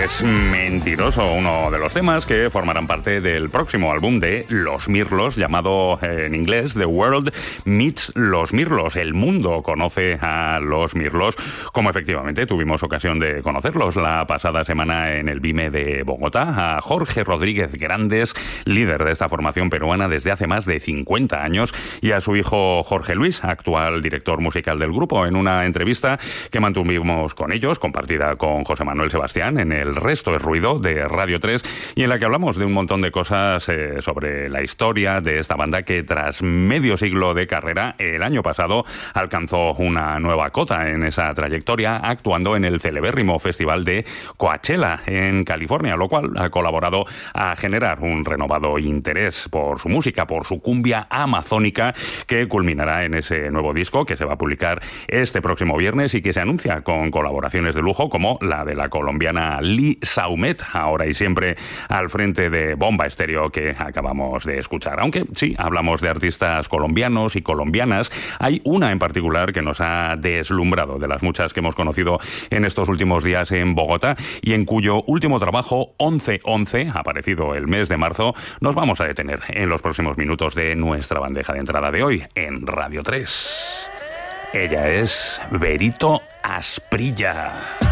es Mentiroso, uno de los temas que formarán parte del próximo álbum de Los Mirlos, llamado en inglés The World Meets Los Mirlos. El mundo conoce a Los Mirlos, como efectivamente tuvimos ocasión de conocerlos la pasada semana en el BIME de Bogotá. A Jorge Rodríguez Grandes, líder de esta formación peruana desde hace más de 50 años, y a su hijo Jorge Luis, actual director musical del grupo, en una entrevista que mantuvimos con ellos, compartida con José Manuel Sebastián en El Resto es Ruido de Radio 3, y en la que hablamos de un montón de cosas sobre la historia de esta banda que tras medio siglo de carrera el año pasado alcanzó una nueva cota en esa trayectoria, actuando en el celebérrimo festival de Coachella en California, lo cual ha colaborado a generar un renovado interés por su música, por su cumbia amazónica, que culminará en ese nuevo disco que se va a publicar este próximo viernes y que se anuncia con colaboraciones de lujo como la de la colombiana Lee Saumet, ahora y siempre al frente de Bomba Estéreo, que acabamos de escuchar. Aunque sí, hablamos de artistas colombianos y colombianas, hay una en particular que nos ha deslumbrado de las muchas que hemos conocido en estos últimos días en Bogotá y en cuyo último trabajo, 11-11, aparecido el mes de marzo, nos vamos a detener en los próximos minutos de nuestra bandeja de entrada de hoy en Radio 3. Ella es Berito Asprilla.